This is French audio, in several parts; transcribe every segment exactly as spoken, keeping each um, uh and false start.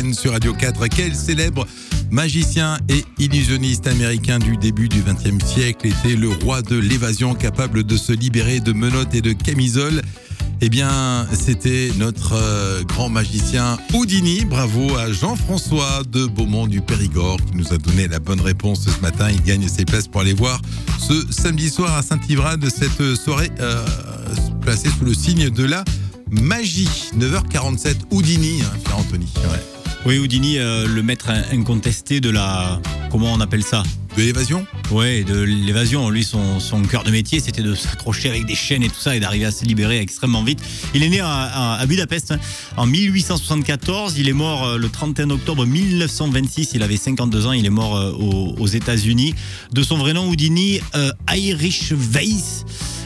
Scène sur Radio quatre. Quel célèbre magicien et illusionniste américain du début du vingtième siècle était le roi de l'évasion, capable de se libérer de menottes et de camisoles? Eh bien, c'était notre euh, grand magicien Houdini. Bravo à Jean-François de Beaumont du Périgord qui nous a donné la bonne réponse ce matin. Il gagne ses places pour aller voir ce samedi soir à Saint-Ivrade cette soirée euh, placée sous le signe de la magie. neuf heures quarante-sept, Houdini, hein, Pierre-Anthony. Ouais. Oui, Houdini, euh, le maître incontesté de la... Comment on appelle ça ? De l'évasion ? Ouais, de l'évasion. Lui, son, son cœur de métier, c'était de s'accrocher avec des chaînes et tout ça et d'arriver à se libérer extrêmement vite. Il est né à, à, à Budapest hein, en mille huit cent soixante-quatorze. Il est mort euh, le trente et un octobre mille neuf cent vingt-six. Il avait cinquante-deux ans. Il est mort euh, aux, aux États-Unis. De son vrai nom, Houdini, euh, Heinrich Weiss.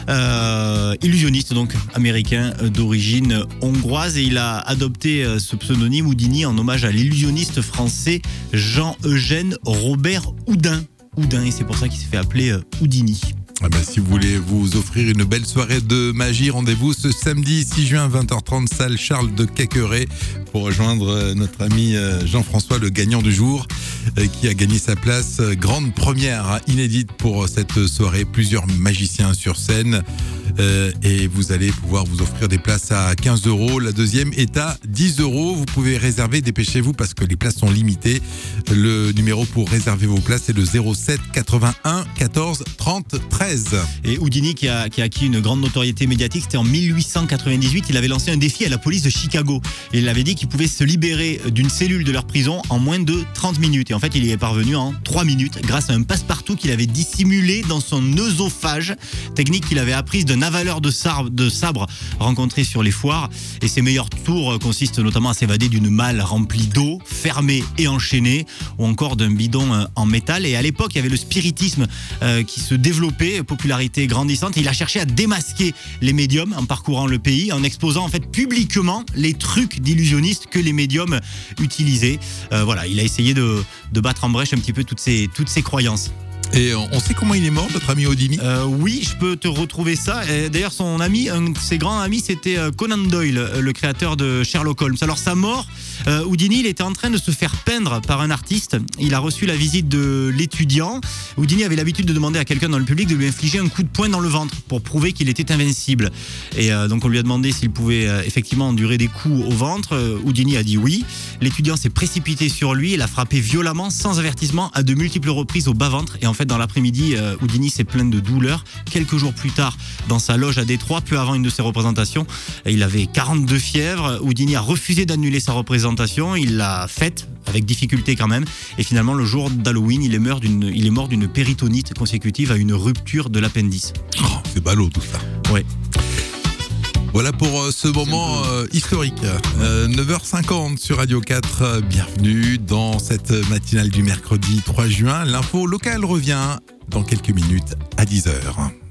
Euh, illusionniste donc américain euh, d'origine hongroise, et il a adopté euh, ce pseudonyme Houdini en hommage à l'illusionniste français Jean-Eugène Robert Houdin. Houdin, et c'est pour ça qu'il s'est fait appeler euh, Houdini. Ah ben, si vous voulez vous offrir une belle soirée de magie, rendez-vous ce samedi six juin vingt heures trente, salle Charles de Cacqueret, pour rejoindre notre ami Jean-François, le gagnant du jour, qui a gagné sa place. Grande première inédite pour cette soirée, plusieurs magiciens sur scène, et vous allez pouvoir vous offrir des places à quinze euros. La deuxième est à dix euros. Vous pouvez réserver, dépêchez-vous parce que les places sont limitées. Le numéro pour réserver vos places est le zéro sept quatre-vingt-un quatorze trente treize. Et Houdini, qui a, qui a acquis une grande notoriété médiatique, c'était en mille huit cent quatre-vingt-dix-huit. Il avait lancé un défi à la police de Chicago. Et il avait dit qu'il pouvait se libérer d'une cellule de leur prison en moins de trente minutes. Et en fait, il y est parvenu en trois minutes grâce à un passe-partout qu'il avait dissimulé dans son œsophage. Technique qu'il avait apprise d'un avaleur de sabre, de sabre rencontré sur les foires. Et ses meilleurs tours consistent notamment à s'évader d'une malle remplie d'eau, fermée et enchaînée, ou encore d'un bidon en métal. Et à l'époque, il y avait le spiritisme euh, qui se développait, popularité grandissante. Et il a cherché à démasquer les médiums en parcourant le pays, en exposant en fait publiquement les trucs d'illusionnistes que les médiums utilisaient. Euh, voilà, il a essayé de, de battre en brèche un petit peu toutes ces, toutes ces croyances. Et on sait comment il est mort, notre ami Houdini ? euh, Oui, je peux te retrouver ça. Et d'ailleurs, son ami, un de ses grands amis, c'était Conan Doyle, le créateur de Sherlock Holmes. Alors, sa mort, euh, Houdini, il était en train de se faire peindre par un artiste. Il a reçu la visite de l'étudiant. Houdini avait l'habitude de demander à quelqu'un dans le public de lui infliger un coup de poing dans le ventre pour prouver qu'il était invincible. Et euh, donc, on lui a demandé s'il pouvait euh, effectivement endurer des coups au ventre. Euh, Houdini a dit oui. L'étudiant s'est précipité sur lui et l'a frappé violemment, sans avertissement, à de multiples reprises au bas-ventre. Et en fait, dans l'après-midi, euh, Houdini s'est plaint de douleur. Quelques jours plus tard, dans sa loge à Détroit, peu avant une de ses représentations, il avait quarante-deux fièvres. Houdini a refusé d'annuler sa représentation. Il l'a faite, avec difficulté quand même. Et finalement, le jour d'Halloween, il est mort d'une, il est mort d'une péritonite consécutive à une rupture de l'appendice. Oh, c'est ballot tout ça. Ouais. Voilà pour ce moment euh, historique. Euh, neuf heures cinquante sur Radio quatre. Bienvenue dans cette matinale du mercredi trois juin. L'info locale revient dans quelques minutes à dix heures.